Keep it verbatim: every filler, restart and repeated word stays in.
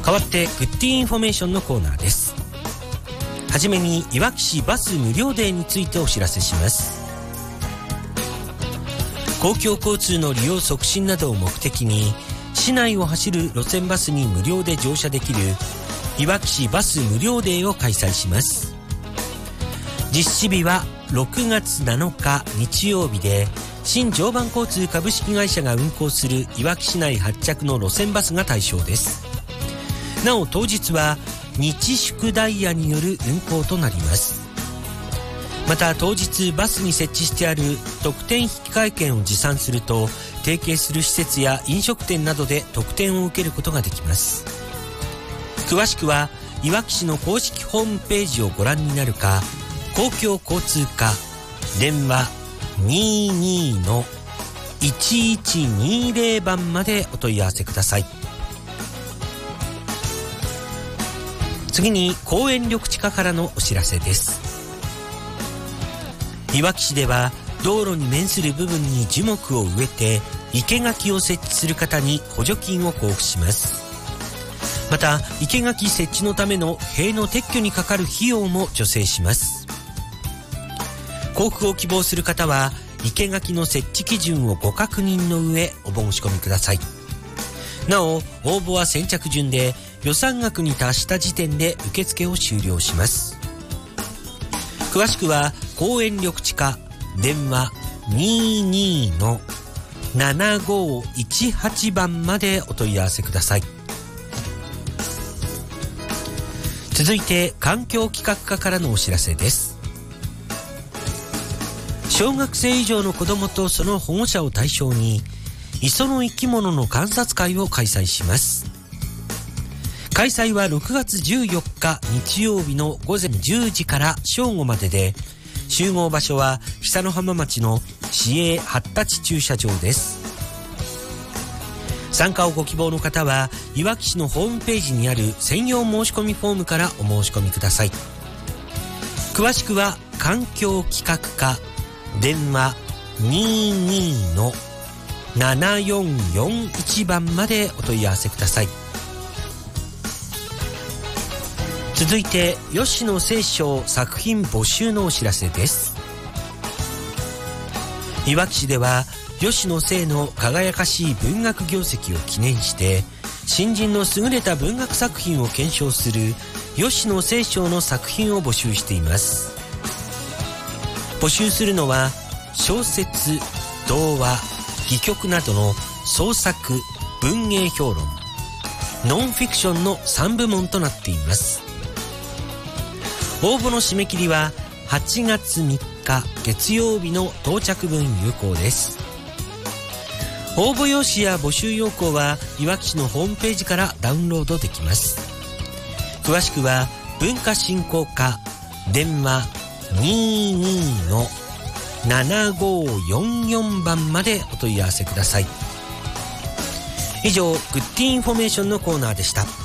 代わってグッディインフォメーションのコーナーです。はじめにいわき市バス無料デーについてお知らせします。公共交通の利用促進などを目的に市内を走る路線バスに無料で乗車できるいわき市バス無料デーを開催します。実施日はろくがつなのか日曜日で、新常磐交通株式会社が運行するいわき市内発着の路線バスが対象です。なお当日は日祝ダイヤによる運行となります。また当日バスに設置してある特典引換券を持参すると、提携する施設や飲食店などで特典を受けることができます。詳しくはいわき市の公式ホームページをご覧になるか、公共交通課電話 にじゅうに のいちいちにじゅう 番までお問い合わせください。次に公園緑地課からのお知らせです。いわき市では道路に面する部分に樹木を植えて生垣を設置する方に補助金を交付します。また生垣設置のための塀の撤去にかかる費用も助成します。交付を希望する方は生垣の設置基準をご確認の上お申し込みください。なお応募は先着順で、予算額に達した時点で受付を終了します。詳しくは公園緑地課電話 にじゅうに のななごいちはち 番までお問い合わせください。続いて環境企画課からのお知らせです。小学生以上の子どもとその保護者を対象に磯の生き物の観察会を開催します。開催はろくがつじゅうよっか日曜日のごぜんじゅうじから正午までで、集合場所は久の浜町の市営発達駐車場です。参加をご希望の方はいわき市のホームページにある専用申し込みフォームからお申し込みください。詳しくは環境企画課電話 にじゅうに のななよんよんいち 番までお問い合わせください。続いて吉野聖章作品募集のお知らせです。いわき市では吉野聖の輝かしい文学業績を記念して、新人の優れた文学作品を検証する吉野聖章の作品を募集しています。募集するのは小説、童話、戯曲などの創作、文芸評論、ノンフィクションのさんぶもんとなっています。応募の締め切りははちがつみっか月曜日の到着分有効です。応募用紙や募集要項はいわき市のホームページからダウンロードできます。詳しくは文化振興課電話 にじゅうに のななごよんよん 番までお問い合わせください。以上グッディインフォメーションのコーナーでした。